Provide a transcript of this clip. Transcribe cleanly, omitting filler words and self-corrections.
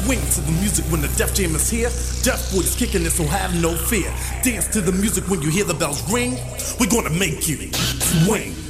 Swing to the music when the Def Jam is here. Def Boy is kicking it, so have no fear. Dance to the music when you hear the bells ring. We're gonna make you swing.